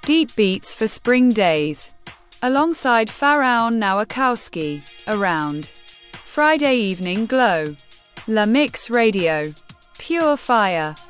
Deep beats for spring days. Alongside Pharaon Nowakowski. Around. Friday evening glow. La Mix Radio. Pure fire.